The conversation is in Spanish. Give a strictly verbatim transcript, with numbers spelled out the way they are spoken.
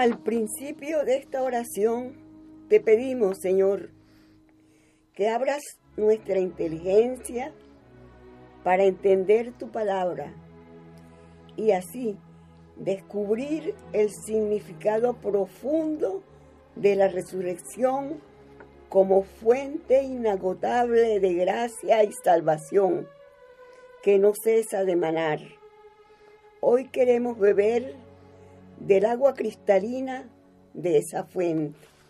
Al principio de esta oración te pedimos, Señor, que abras nuestra inteligencia para entender tu palabra y así descubrir el significado profundo de la resurrección como fuente inagotable de gracia y salvación que no cesa de manar. Hoy queremos beber del agua cristalina de esa fuente.